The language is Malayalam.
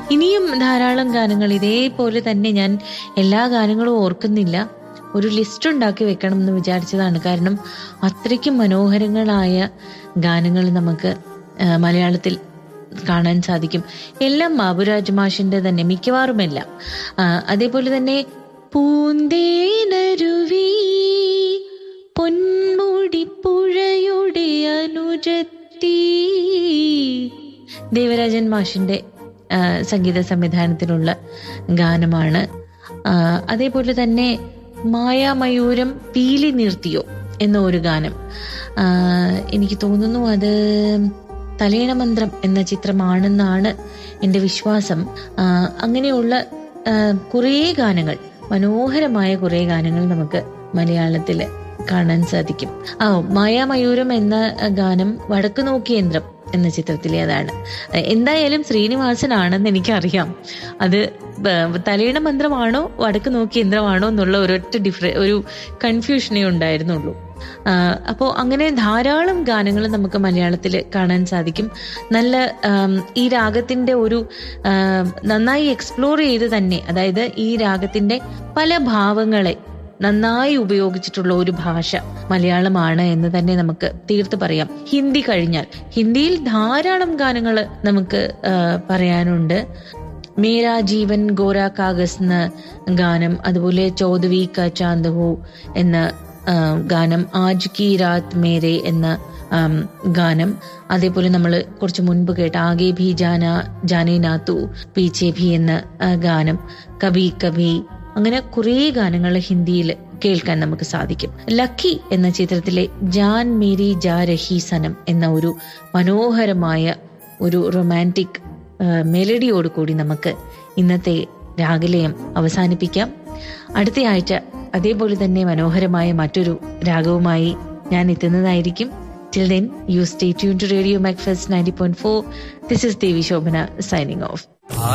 ഇനിയും ധാരാളം ഗാനങ്ങൾ ഇതേപോലെ തന്നെ. ഞാൻ എല്ലാ ഗാനങ്ങളും ഓർക്കുന്നില്ല, ഒരു ലിസ്റ്റ് ഉണ്ടാക്കി വെക്കണം എന്ന് വിചാരിച്ചതാണ്. കാരണം അത്രയ്ക്കും മനോഹരങ്ങളായ ഗാനങ്ങൾ നമുക്ക് മലയാളത്തിൽ കാണാൻ സാധിക്കും. എല്ലാം ബാബുരാജ് മാഷിന്റെ തന്നെ, മിക്കവാറും എല്ലാം. അതേപോലെ തന്നെ പൂന്തേനരുവി പൊന്മുടി പുഴയുടെ അനുജത്തി, ദേവരാജൻ മാഷിന്റെ സംഗീത സംവിധാനത്തിലുള്ള ഗാനമാണ്. അതേപോലെ തന്നെ മായാമയൂരം പീലി നിർത്തിയോ എന്ന ഒരു ഗാനം, എനിക്ക് തോന്നുന്നു അത് തലേണമന്ത്രം എന്ന ചിത്രമാണെന്നാണ് എൻ്റെ വിശ്വാസം. അങ്ങനെയുള്ള കുറേ ഗാനങ്ങൾ, മനോഹരമായ കുറേ ഗാനങ്ങൾ നമുക്ക് മലയാളത്തിൽ കാണാൻ സാധിക്കും. മായാമയൂരം എന്ന ഗാനം വടക്ക് നോക്കിയ യന്ത്രം എന്ന ചിത്രത്തിലെ അതാണ്. എന്തായാലും ശ്രീനിവാസനാണെന്ന് എനിക്കറിയാം. അത് തലയിണ മന്ത്രമാണോ വടക്ക് നോക്കിയ യന്ത്രമാണോ എന്നുള്ള ഒരു കൺഫ്യൂഷനേ ഉണ്ടായിരുന്നുള്ളൂ. അപ്പോൾ അങ്ങനെ ധാരാളം ഗാനങ്ങൾ നമുക്ക് മലയാളത്തിൽ കാണാൻ സാധിക്കും. നല്ല ഈ രാഗത്തിന്റെ ഒരു നന്നായി എക്സ്പ്ലോർ ചെയ്ത് തന്നെ, അതായത് ഈ രാഗത്തിന്റെ പല ഭാവങ്ങളെ നന്നായി ഉപയോഗിച്ചിട്ടുള്ള ഒരു ഭാഷ മലയാളമാണ് എന്ന് തന്നെ നമുക്ക് തീർത്ത് പറയാം. ഹിന്ദി കഴിഞ്ഞാൽ ഹിന്ദിയിൽ ധാരാളം ഗാനങ്ങൾ നമുക്ക് പറയാനുണ്ട്. മേരാ ജീവൻ ഗോരാ കാഗസ് എന്ന ഗാനം, അതുപോലെ ചൗദവി കാ ചാന്ദ് ഹോ എന്ന ഗാനം, ആജ് കി രാത് മേരെ എന്ന ഗാനം, അതേപോലെ നമ്മൾ കുറച്ച് മുൻപ് കേട്ട ആകെ ഭി ജാനേ നാ തൂ പീച്ചേ ഭി എന്ന ഗാനം, കഭി കഭി, അങ്ങനെ കുറേ ഗാനങ്ങൾ ഹിന്ദിയിൽ കേൾക്കാൻ നമുക്ക് സാധിക്കും. ലക്കി എന്ന ചിത്രത്തിലെ ജാൻ മേരി ജാ രഹി സനം എന്ന ഒരു മനോഹരമായ ഒരു റൊമാൻറ്റിക് മെലഡിയോട് കൂടി നമുക്ക് ഇന്നത്തെ രാഗലയം അവസാനിപ്പിക്കാം. അടുത്ത ആഴ്ച അതേപോലെ തന്നെ മനോഹരമായ മറ്റൊരു രാഗവുമായി ഞാൻ എത്തുന്നതായിരിക്കും. Till then, you stay tuned to Radio McFest 90.4. This is Devi Shobhana signing off.